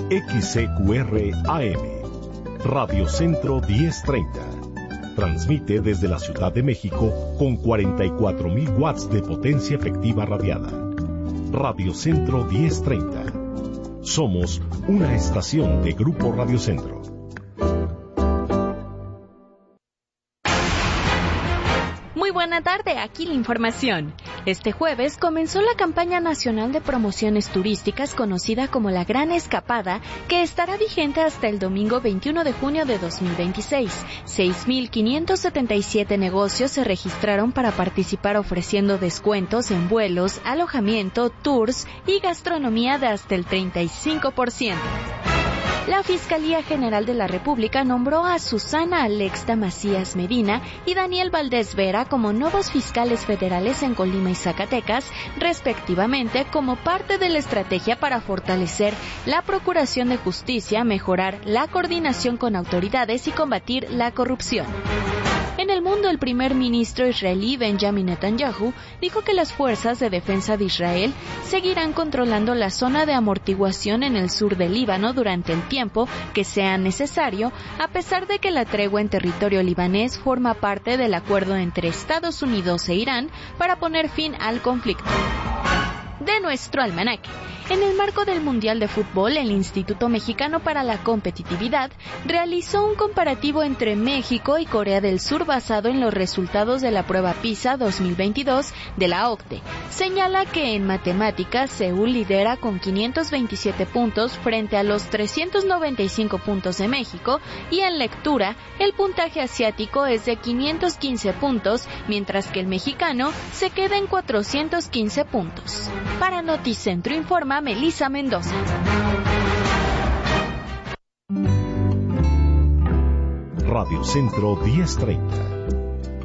XCQR AM, Radio Centro 1030. Transmite desde la Ciudad de México con 44.000 watts de potencia efectiva radiada. Radio Centro 1030. Somos una estación de Grupo Radio Centro. Muy buena tarde, aquí la información. Este jueves comenzó la campaña nacional de promociones turísticas conocida como la Gran Escapada, que estará vigente hasta el domingo 21 de junio de 2026. 6.577 negocios se registraron para participar ofreciendo descuentos en vuelos, alojamiento, tours y gastronomía de hasta el 35%. La Fiscalía General de la República nombró a Susana Alexta Macías Medina y Daniel Valdés Vera como nuevos fiscales federales en Colima y Zacatecas, respectivamente, como parte de la estrategia para fortalecer la Procuración de Justicia, mejorar la coordinación con autoridades y combatir la corrupción. En el mundo, el primer ministro israelí Benjamin Netanyahu dijo que las fuerzas de defensa de Israel seguirán controlando la zona de amortiguación en el sur del Líbano durante el tiempo que sea necesario, a pesar de que la tregua en territorio libanés forma parte del acuerdo entre Estados Unidos e Irán para poner fin al conflicto. De nuestro almanaque. En el marco del Mundial de Fútbol, el Instituto Mexicano para la Competitividad realizó un comparativo entre México y Corea del Sur basado en los resultados de la prueba PISA 2022 de la OCDE. Señala que en matemáticas, Seúl lidera con 527 puntos frente a los 395 puntos de México, y en lectura, el puntaje asiático es de 515 puntos, mientras que el mexicano se queda en 415 puntos. Para Noticentro informa Melissa Mendoza. Radio Centro 1030.